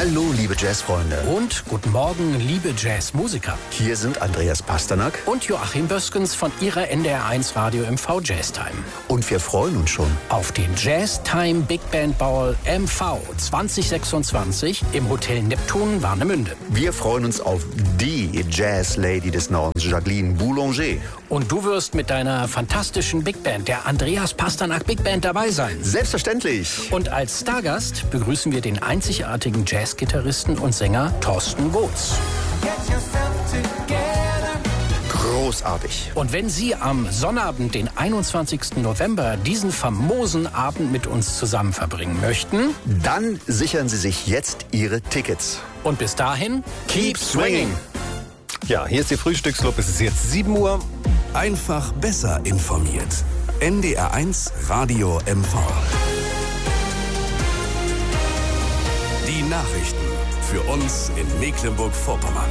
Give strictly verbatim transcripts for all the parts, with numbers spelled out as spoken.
Hallo, liebe Jazzfreunde. Und guten Morgen, liebe Jazzmusiker. Hier sind Andreas Pasternak und Joachim Böskens von Ihrer N D R eins Radio M V Jazztime. Und wir freuen uns schon auf den Jazztime Big Band Ball M V zwanzig sechsundzwanzig im Hotel Neptun Warnemünde. Wir freuen uns auf die Jazz-Lady des Nordens, Jacqueline Boulanger. Und du wirst mit deiner fantastischen Big Band, der Andreas Pasternak Big Band, dabei sein. Selbstverständlich. Und als Stargast begrüßen wir den einzigartigen Jazzgitarristen und Sänger Thorsten Gotz. Großartig. Und wenn Sie am Sonnabend, den einundzwanzigsten November, diesen famosen Abend mit uns zusammen verbringen möchten, dann sichern Sie sich jetzt Ihre Tickets. Und bis dahin, keep swinging. Ja, hier ist die Frühstücksclub. Es ist jetzt sieben Uhr. Einfach besser informiert. N D R eins Radio M V. Die Nachrichten für uns in Mecklenburg-Vorpommern.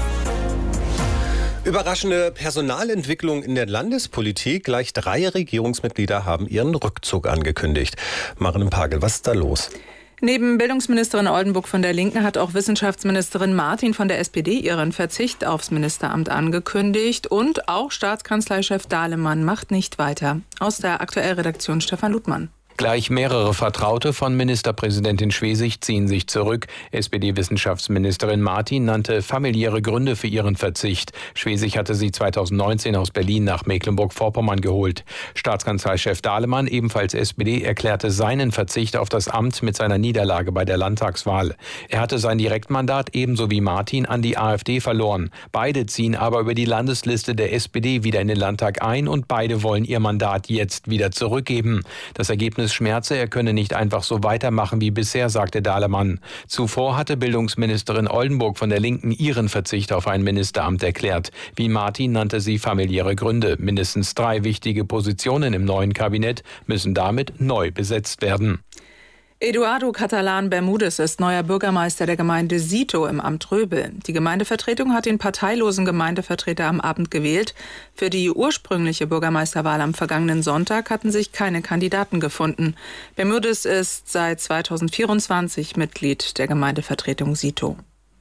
Überraschende Personalentwicklung in der Landespolitik. Gleich drei Regierungsmitglieder haben ihren Rückzug angekündigt. Maren Pagel, was ist da los? Neben Bildungsministerin Oldenburg von der Linken hat auch Wissenschaftsministerin Martin von der S P D ihren Verzicht aufs Ministeramt angekündigt. Und auch Staatskanzleichef Dahlemann macht nicht weiter. Aus der Aktuellredaktion Stefan Ludmann. Gleich mehrere Vertraute von Ministerpräsidentin Schwesig ziehen sich zurück. S P D-Wissenschaftsministerin Martin nannte familiäre Gründe für ihren Verzicht. Schwesig hatte sie zweitausendneunzehn aus Berlin nach Mecklenburg-Vorpommern geholt. Staatskanzleichef Dahlemann, ebenfalls S P D, erklärte seinen Verzicht auf das Amt mit seiner Niederlage bei der Landtagswahl. Er hatte sein Direktmandat ebenso wie Martin an die AfD verloren. Beide ziehen aber über die Landesliste der S P D wieder in den Landtag ein und beide wollen ihr Mandat jetzt wieder zurückgeben. Das Ergebnis schmerze, er könne nicht einfach so weitermachen wie bisher, sagte Dahlemann. Zuvor hatte Bildungsministerin Oldenburg von der Linken ihren Verzicht auf ein Ministeramt erklärt. Wie Martin nannte sie familiäre Gründe. Mindestens drei wichtige Positionen im neuen Kabinett müssen damit neu besetzt werden. Eduardo Catalán Bermúdez ist neuer Bürgermeister der Gemeinde Sito im Amt Röbel. Die Gemeindevertretung hat den parteilosen Gemeindevertreter am Abend gewählt. Für die ursprüngliche Bürgermeisterwahl am vergangenen Sonntag hatten sich keine Kandidaten gefunden. Bermúdez ist seit zweitausendvierundzwanzig Mitglied der Gemeindevertretung Sito.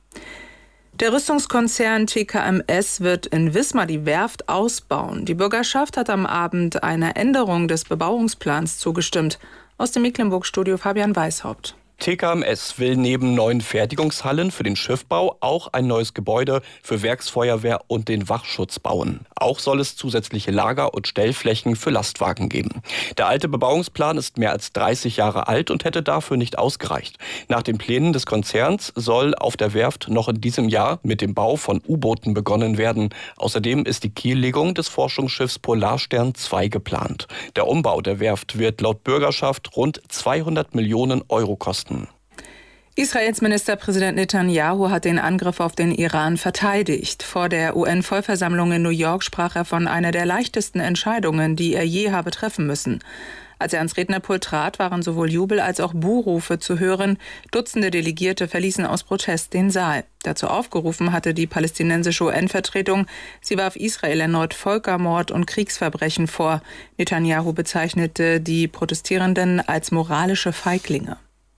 Der Rüstungskonzern T K M S wird in Wismar die Werft ausbauen. Die Bürgerschaft hat am Abend einer Änderung des Bebauungsplans zugestimmt. Aus dem Mecklenburg-Studio Fabian Weishaupt. T K M S will neben neuen Fertigungshallen für den Schiffbau auch ein neues Gebäude für Werksfeuerwehr und den Wachschutz bauen. Auch soll es zusätzliche Lager- und Stellflächen für Lastwagen geben. Der alte Bebauungsplan ist mehr als dreißig Jahre alt und hätte dafür nicht ausgereicht. Nach den Plänen des Konzerns soll auf der Werft noch in diesem Jahr mit dem Bau von U-Booten begonnen werden. Außerdem ist die Kiellegung des Forschungsschiffs Polarstern zwei geplant. Der Umbau der Werft wird laut Bürgerschaft rund zweihundert Millionen Euro kosten. Israels Ministerpräsident Netanyahu hat den Angriff auf den Iran verteidigt. Vor der U N-Vollversammlung in New York sprach er von einer der leichtesten Entscheidungen, die er je habe treffen müssen. Als er ans Rednerpult trat, waren sowohl Jubel als auch Buhrufe zu hören. Dutzende Delegierte verließen aus Protest den Saal. Dazu aufgerufen hatte die palästinensische U N-Vertretung. Sie warf Israel erneut Völkermord und Kriegsverbrechen vor. Netanyahu bezeichnete die Protestierenden als moralische Feiglinge.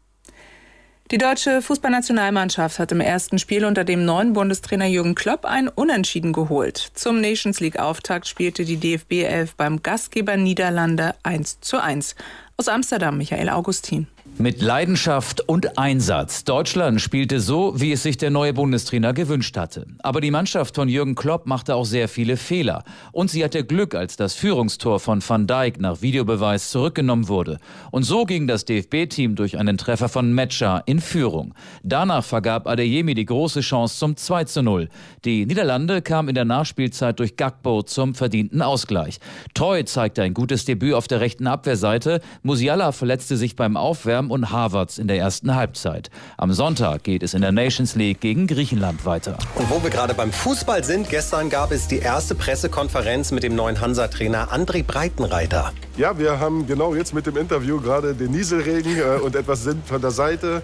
Die deutsche Fußballnationalmannschaft hat im ersten Spiel unter dem neuen Bundestrainer Jürgen Klopp ein Unentschieden geholt. Zum Nations League-Auftakt spielte die D F B elf beim Gastgeber Niederlande eins zu eins. Aus Amsterdam, Michael Augustin. Mit Leidenschaft und Einsatz. Deutschland spielte so, wie es sich der neue Bundestrainer gewünscht hatte. Aber die Mannschaft von Jürgen Klopp machte auch sehr viele Fehler. Und sie hatte Glück, als das Führungstor von Van Dijk nach Videobeweis zurückgenommen wurde. Und so ging das D F B-Team durch einen Treffer von Metscher in Führung. Danach vergab Adeyemi die große Chance zum zwei zu null. Die Niederlande kam in der Nachspielzeit durch Gakpo zum verdienten Ausgleich. Toy zeigte ein gutes Debüt auf der rechten Abwehrseite. Musiala verletzte sich beim Aufwärmen und Havertz in der ersten Halbzeit. Am Sonntag geht es in der Nations League gegen Griechenland weiter. Und wo wir gerade beim Fußball sind, gestern gab es die erste Pressekonferenz mit dem neuen Hansa-Trainer André Breitenreiter. Ja, wir haben genau jetzt mit dem Interview gerade den Nieselregen äh, und etwas Wind von der Seite.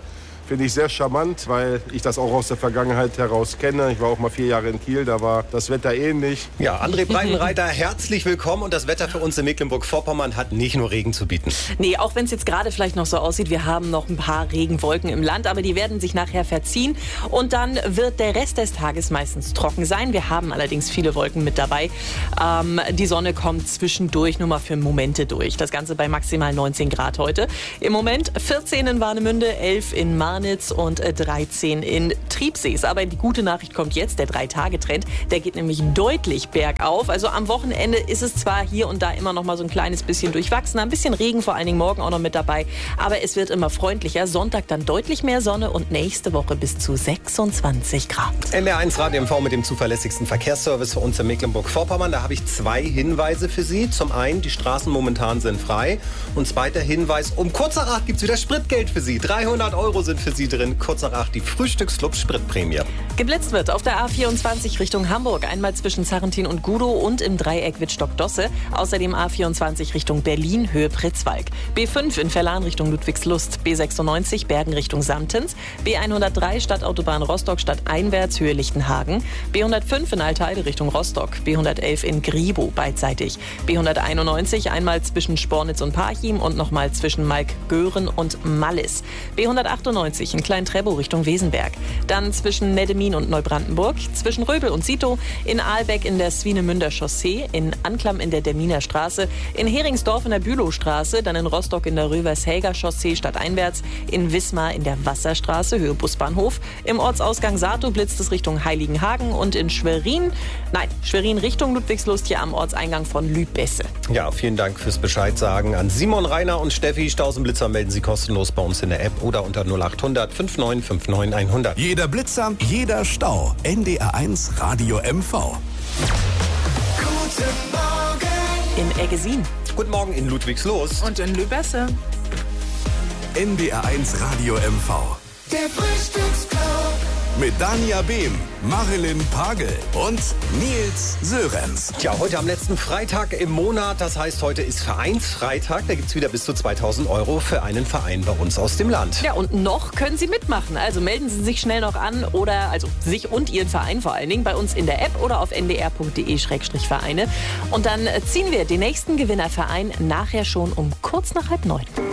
finde ich sehr charmant, weil ich das auch aus der Vergangenheit heraus kenne. Ich war auch mal vier Jahre in Kiel, da war das Wetter ähnlich. Ja, André Breitenreiter, herzlich willkommen. Und das Wetter für uns in Mecklenburg-Vorpommern hat nicht nur Regen zu bieten. Nee, auch wenn es jetzt gerade vielleicht noch so aussieht, wir haben noch ein paar Regenwolken im Land, aber die werden sich nachher verziehen. Und dann wird der Rest des Tages meistens trocken sein. Wir haben allerdings viele Wolken mit dabei. Ähm, die Sonne kommt zwischendurch nur mal für Momente durch. Das Ganze bei maximal neunzehn Grad heute. Im Moment vierzehn in Warnemünde, elf in Marnitz und dreizehn in Triebsees. Aber die gute Nachricht kommt jetzt, der Drei-Tage-Trend, der geht nämlich deutlich bergauf. Also am Wochenende ist es zwar hier und da immer noch mal so ein kleines bisschen durchwachsen, ein bisschen Regen, vor allen Dingen morgen auch noch mit dabei, aber es wird immer freundlicher. Sonntag dann deutlich mehr Sonne und nächste Woche bis zu sechsundzwanzig Grad. N D R eins Radio M V mit dem zuverlässigsten Verkehrsservice für uns in Mecklenburg-Vorpommern. Da habe ich zwei Hinweise für Sie. Zum einen, die Straßen momentan sind frei. Und zweiter Hinweis, um kurz nach acht gibt es wieder Spritgeld für Sie. dreihundert Euro sind für Sie drin. Kurz nach acht die Frühstücksclub-Spritprämie. Geblitzt wird auf der A vierundzwanzig Richtung Hamburg. Einmal zwischen Zarrentin und Gudow und im Dreieck Wittstock-Dosse. Außerdem A vierundzwanzig Richtung Berlin, Höhe Pritzwalk. B fünf in Verlan Richtung Ludwigslust. B sechsundneunzig Bergen Richtung Samtens. B hundertdrei Stadtautobahn Rostock stadteinwärts, Höhe Lichtenhagen. B hundertfünf in Altheide Richtung Rostock. B hundertelf in Gribow beidseitig. B hunderteinundneunzig einmal zwischen Spornitz und Parchim und nochmal zwischen Malk-Göhren und Mallis. B hundertachtundneunzig in Klein-Trebow Richtung Wesenberg. Dann zwischen Neddemin und Neubrandenburg. Zwischen Röbel und Sito. In Aalbeck in der Swinemünder Chaussee. In Anklam in der Deminer Straße. In Heringsdorf in der Bülowstraße. Dann in Rostock in der Rövershäger Chaussee stadteinwärts. In Wismar in der Wasserstraße, Höhe Busbahnhof. Im Ortsausgang Sato blitzt es Richtung Heiligenhagen. Und in Schwerin, nein, Schwerin Richtung Ludwigslust hier am Ortseingang von Lübesse. Ja, vielen Dank fürs Bescheid sagen an Simon, Rainer und Steffi. Stausenblitzer melden Sie kostenlos bei uns in der App oder unter null acht hundert fünfundneunzig neunundfünfzig hundert. Jeder Blitzer, jeder Stau. N D R eins Radio M V. Guten Morgen in Eggesin. Guten Morgen in Ludwigslust. Und in Lübesse. N D R eins Radio M V. Der Frühstücksclub. Mit Dania Behm, Marilyn Pagel und Nils Sörenz. Tja, heute am letzten Freitag im Monat, das heißt, heute ist Vereinsfreitag. Da gibt es wieder bis zu zweitausend Euro für einen Verein bei uns aus dem Land. Ja, und noch können Sie mitmachen. Also melden Sie sich schnell noch an oder, also sich und Ihren Verein vor allen Dingen, bei uns in der App oder auf n d r punkt d e Schrägstrich Vereine. Und dann ziehen wir den nächsten Gewinnerverein nachher schon um kurz nach halb neun.